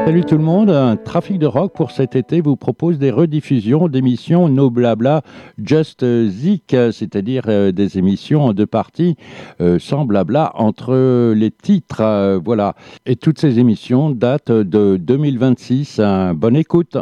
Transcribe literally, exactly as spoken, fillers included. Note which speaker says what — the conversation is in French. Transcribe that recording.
Speaker 1: Salut tout le monde, un Trafic de Rock pour cet été vous propose des rediffusions d'émissions No Blabla Just Zik, c'est-à-dire euh, des émissions en deux parties euh, sans blabla entre les titres, euh, voilà. Et toutes ces émissions datent de deux mille vingt-six. Hein. Bonne écoute.